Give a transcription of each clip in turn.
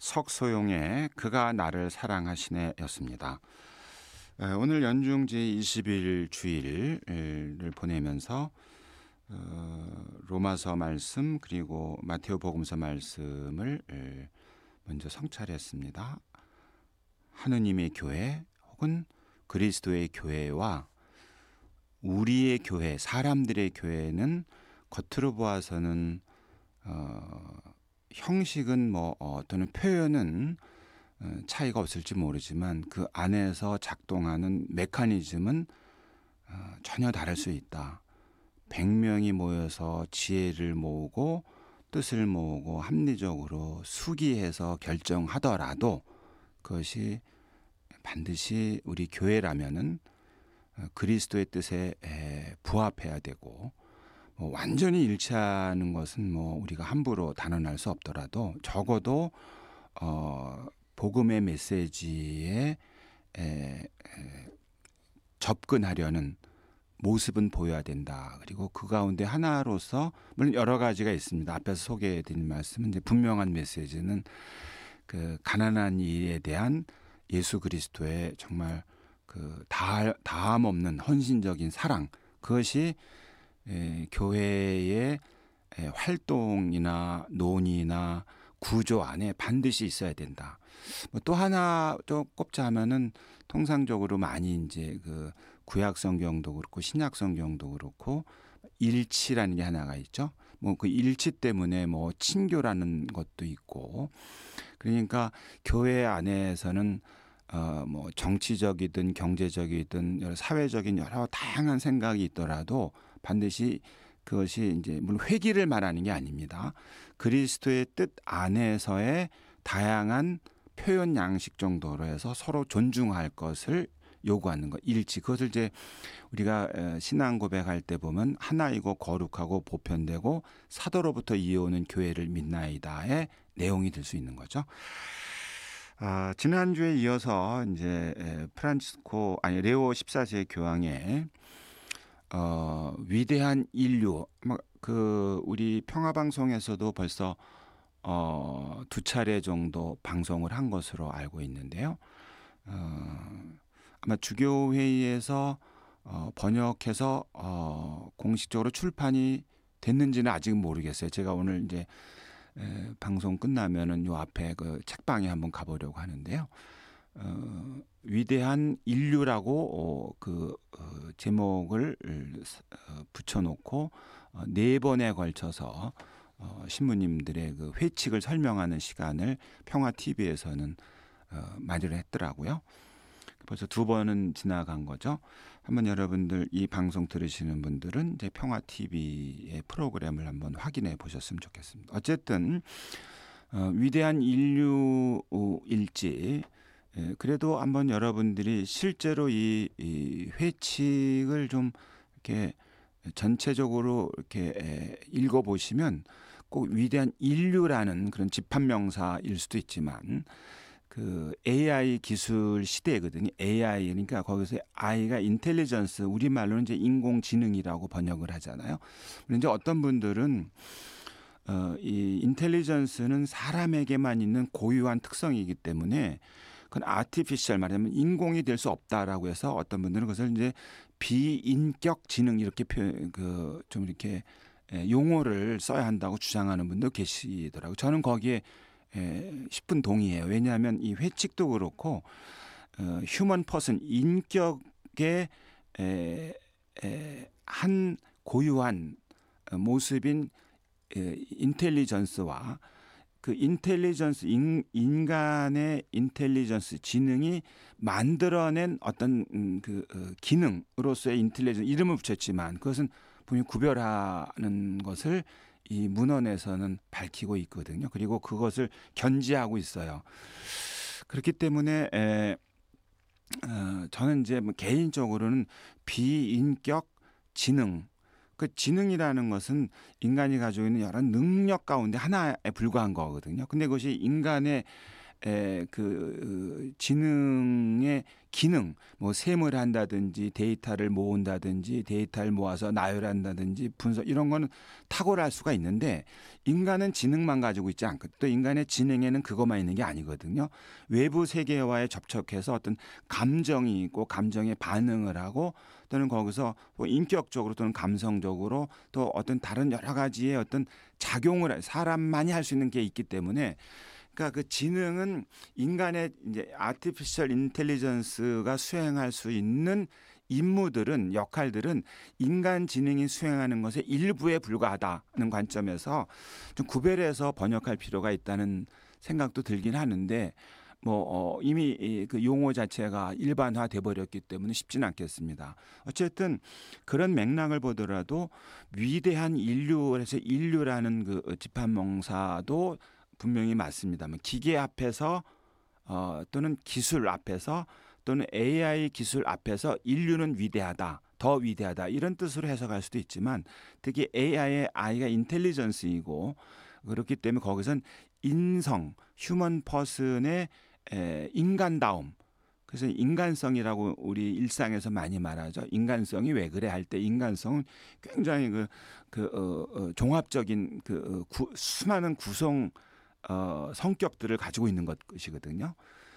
석소용의 그가 나를 사랑하시네였습니다. 오늘 연중 제20일 주일을 보내면서 로마서 말씀 그리고 마테오복음서 말씀을 먼저 성찰했습니다. 하느님의 교회 혹은 그리스도의 교회와 우리의 교회, 사람들의 교회는 겉으로 보아서는 형식은 또는 표현은 차이가 없을지 모르지만 그 안에서 작동하는 메커니즘은 전혀 다를 수 있다. 100명이 모여서 지혜를 모으고 뜻을 모으고 합리적으로 수기해서 결정하더라도 그것이 반드시 우리 교회라면은 그리스도의 뜻에 부합해야 되고 완전히 일치하는 것은 우리가 함부로 단언할 수 없더라도 적어도 복음의 메시지에 접근하려는 모습은 보여야 된다. 그리고 그 가운데 하나로서 물론 여러 가지가 있습니다. 앞에서 소개해드린 말씀은 이제 분명한 메시지는 그 가난한 이에 대한 예수 그리스도의 정말 그 다함 없는 헌신적인 사랑, 그것이 교회의 활동이나 논의나 구조 안에 반드시 있어야 된다. 또 하나 또 꼽자 하면은 통상적으로 많이 이제 그 구약 성경도 그렇고 신약 성경도 그렇고 일치라는 게 하나가 있죠. 그 일치 때문에 친교라는 것도 있고, 그러니까 교회 안에서는 정치적이든 경제적이든 여러 사회적인 여러 다양한 생각이 있더라도 반드시 그것이 이제 물론 회기를 말하는 게 아닙니다. 그리스도의 뜻 안에서의 다양한 표현 양식 정도로 해서 서로 존중할 것을 요구하는 것, 일치. 그것을 이제 우리가 신앙 고백할 때 보면 하나이고 거룩하고 보편되고 사도로부터 이어오는 교회를 믿나이다의 내용이 될 수 있는 거죠. 지난주에 이어서 이제 레오 14세 교황의 위대한 인류, 우리 평화방송에서도 벌써 2차례 정도 방송을 한 것으로 알고 있는데요. 아마 주교회의에서 번역해서 공식적으로 출판이 됐는지는 아직은 모르겠어요. 제가 오늘 이제 방송 끝나면은 요 앞에 그 책방에 한번 가보려고 하는데요. 위대한 인류라고 제목을 붙여놓고 4번에 걸쳐서 신부님들의 그 회칙을 설명하는 시간을 평화TV에서는 마련했더라고요. 벌써 2번은 지나간 거죠. 한번 여러분들 이 방송 들으시는 분들은 이제 평화TV의 프로그램을 한번 확인해 보셨으면 좋겠습니다. 어쨌든 위대한 인류일지, 그래도 한번 여러분들이 실제로 이 회칙을 좀 이렇게 전체적으로 이렇게 읽어보시면 꼭 위대한 인류라는 그런 집합명사일 수도 있지만 그 AI 기술 시대거든요. AI, 그러니까 거기서 I가 인텔리전스, 우리말로는 이제 인공지능이라고 번역을 하잖아요. 그런데 어떤 분들은 이 인텔리전스는 사람에게만 있는 고유한 특성이기 때문에 그건 아티피셜, 말하자면 인공이 될 수 없다라고 해서 어떤 분들은 그것을 이제 비인격 지능 이렇게 좀 이렇게 용어를 써야 한다고 주장하는 분도 계시더라고요. 저는 거기에 10분 동의해요. 왜냐하면 이 회칙도 그렇고 휴먼 퍼슨, 인격의 한 고유한 모습인 인텔리전스와 그 인텔리전스, 인간의 인텔리전스, 지능이 만들어낸 어떤 기능으로서의 인텔리전스, 이름을 붙였지만 그것은 분명히 구별하는 것을 이 문헌에서는 밝히고 있거든요. 그리고 그것을 견지하고 있어요. 그렇기 때문에 저는 이제 개인적으로는 비인격 지능, 그 지능이라는 것은 인간이 가지고 있는 여러 능력 가운데 하나에 불과한 거거든요. 근데 그것이 인간의 지능의 기능, 뭐 셈을 한다든지 데이터를 모은다든지 데이터를 모아서 나열한다든지 분석 이런 거는 탁월할 수가 있는데 인간은 지능만 가지고 있지 않고 또 인간의 지능에는 그것만 있는 게 아니거든요. 외부 세계와의 접촉해서 어떤 감정이 있고 감정에 반응을 하고 또는 거기서 뭐 인격적으로 또는 감성적으로 또 어떤 다른 여러 가지의 어떤 작용을 사람만이 할 수 있는 게 있기 때문에 그러니까 그 지능은 인간의 이제 아티피셜 인텔리전스가 수행할 수 있는 임무들은 역할들은 인간 지능이 수행하는 것의 일부에 불과하다는 관점에서 좀 구별해서 번역할 필요가 있다는 생각도 들긴 하는데 이미 그 용어 자체가 일반화돼 버렸기 때문에 쉽지는 않겠습니다. 어쨌든 그런 맥락을 보더라도 위대한 인류에서 인류라는 그 집합명사도 분명히 맞습니다만 기계 앞에서 또는 기술 앞에서 또는 AI 기술 앞에서 인류는 위대하다, 더 위대하다 이런 뜻으로 해석할 수도 있지만 특히 I가 인텔리전스이고 그렇기 때문에 거기선 인성, 휴먼 퍼슨의 인간다움 그래서 인간성이라고 우리 일상에서 많이 말하죠. 인간성이 왜 그래 할 때 인간성은 굉장히 종합적인 수많은 구성 성격들을 가지고 있는 것이거든요.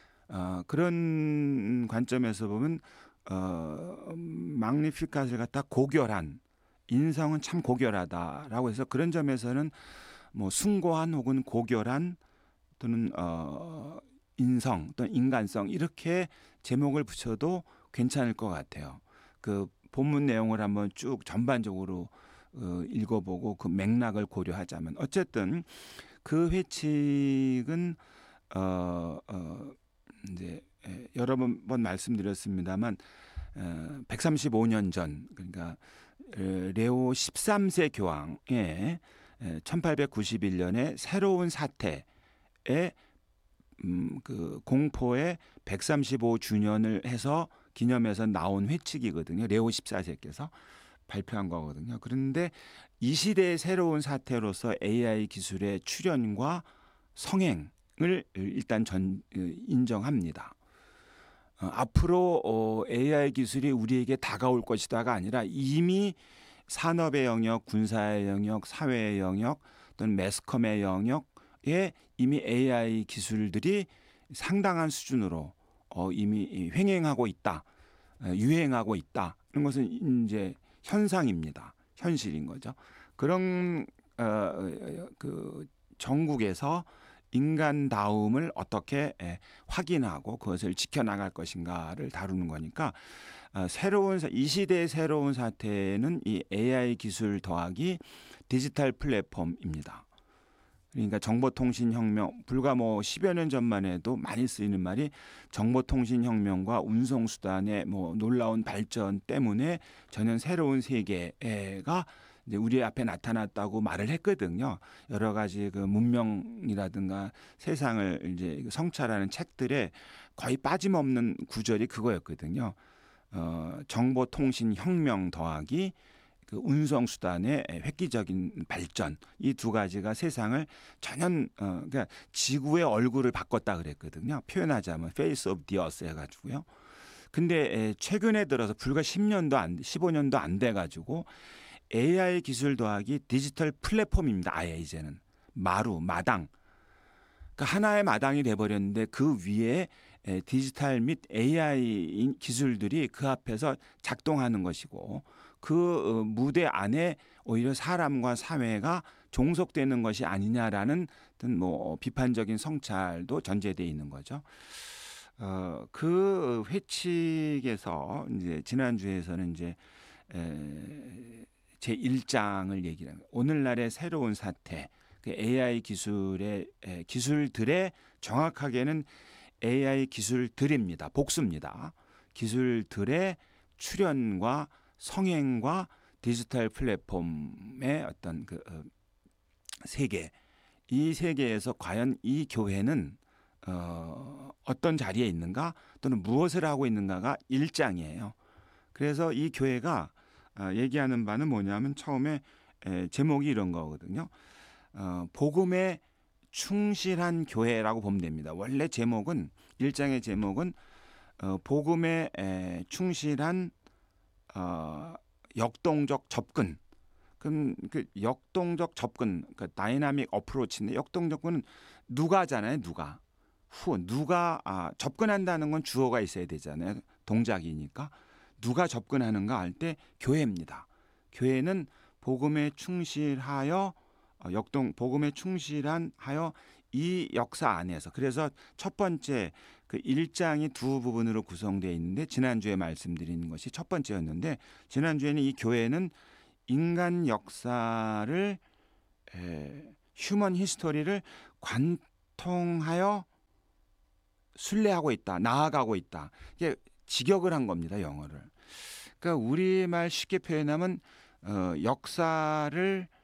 그런 관점에서 보면 magnificat을 갖다 고결한 인성은 참 고결하다라고 해서 그런 점에서는 뭐 숭고한 혹은 고결한 또는 인성 또는 인간성 이렇게 제목을 붙여도 괜찮을 것 같아요. 그 본문 내용을 한번 쭉 전반적으로 읽어보고 그 맥락을 고려하자면 어쨌든 그 회칙은 이제 여러 번 말씀드렸습니다만 135년 전 그러니까 레오 13세 교황의 1891년에 새로운 사태의 그 공포의 135주년을 해서 기념해서 나온 회칙이거든요. 레오 14세께서 발표한 거거든요. 그런데 이 시대의 새로운 사태로서 AI 기술의 출현과 성행을 일단 인정합니다. 앞으로 AI 기술이 우리에게 다가올 것이다가 아니라 이미 산업의 영역, 군사의 영역, 사회의 영역 또는 매스컴의 영역에 이미 AI 기술들이 상당한 수준으로 이미 횡행하고 있다, 유행하고 있다. 이런 것은 이제 현상입니다. 현실인 거죠. 그런 그 전국에서 인간다움을 어떻게 확인하고 그것을 지켜나갈 것인가를 다루는 거니까 이 시대의 새로운 사태는 이 AI 기술 더하기 디지털 플랫폼입니다. 그러니까 정보통신혁명 불과 10여 년 전만 해도 많이 쓰이는 말이 정보통신혁명과 운송수단의 놀라운 발전 때문에 전혀 새로운 세계가 이제 우리 앞에 나타났다고 말을 했거든요. 여러 가지 그 문명이라든가 세상을 이제 성찰하는 책들에 거의 빠짐없는 구절이 그거였거든요. 정보통신혁명 더하기 그 운송수단의 획기적인 발전 이 두 가지가 세상을 전혀 그러니까 지구의 얼굴을 바꿨다 그랬거든요. 표현하자면 Face of the Earth 해가지고요. 근데 최근에 들어서 불과 15년도 안 돼가지고 AI 기술 더하기 디지털 플랫폼입니다. 아예 이제는 마당. 그러니까 하나의 마당이 돼버렸는데 그 위에 디지털 및 AI 기술들이 그 앞에서 작동하는 것이고 그 무대 안에 오히려 사람과 사회가 종속되는 것이 아니냐라는 어떤 비판적인 성찰도 전제되어 있는 거죠. 그 회칙에서 이제 지난주에서는 이제 제 1장을 얘기를 합니다. 오늘날의 새로운 사태, 그 AI 기술들의 정확하게는 AI 기술들입니다. 복수입니다. 기술들의 출현과 성행과 디지털 플랫폼의 어떤 그 세계, 이 세계에서 과연 이 교회는 어떤 자리에 있는가 또는 무엇을 하고 있는가가 1장이에요. 그래서 이 교회가 얘기하는 바는 뭐냐면 처음에 제목이 이런 거거든요. 복음의 충실한 교회라고 보면 됩니다. 원래 제목은 1장의 제목은 복음에 충실한 역동적 접근. 그럼 그 역동적 접근, 그 다이나믹 어프로치인데 역동적 접근은 누가잖아요. 누가 접근한다는 건 주어가 있어야 되잖아요. 동작이니까 누가 접근하는가 할 때 교회입니다. 교회는 복음에 충실하여 복음에 충실하여 이 역사 안에서 그래서 첫 번째 그 1장이 두 부분으로 구성되어 있는데 지난주에 말씀드린 것이 첫 번째였는데 지난주에는 이 교회는 인간 역사를 휴먼 히스토리를 관통하여 순례하고 있다. 나아가고 있다. 이게 직역을 한 겁니다. 영어를. 그러니까 우리말 쉽게 표현하면 역사를